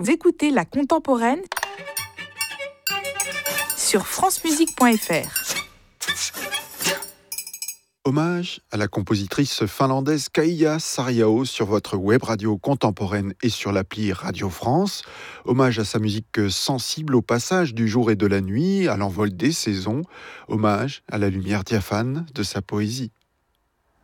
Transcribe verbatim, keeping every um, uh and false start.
Vous écoutez La Contemporaine sur francemusique point f r. Hommage à la compositrice finlandaise Kaija Saariaho sur votre web radio contemporaine et sur l'appli Radio France. Hommage à sa musique sensible au passage du jour et de la nuit, à l'envol des saisons. Hommage à la lumière diaphane de sa poésie.